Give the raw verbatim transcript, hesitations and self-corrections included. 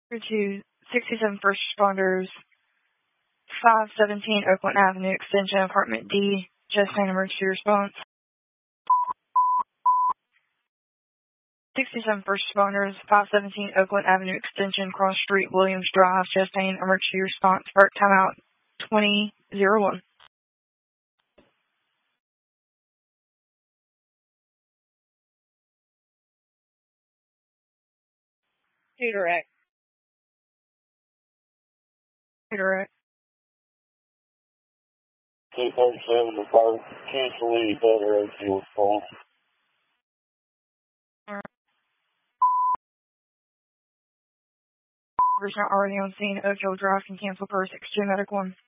To sixty-seven first responders, five seventeen Oakland Avenue, Extension, Apartment D, just an emergency response. sixty-seven first responders, five seventeen Oakland Avenue, Extension, Cross Street, Williams Drive, Chastain, emergency response. Part timeout twenty oh one. Two direct. Two direct. two thirty-seven to five, cancel any further O T response. If not already on scene, Oakville Drive can cancel per six two Medic one.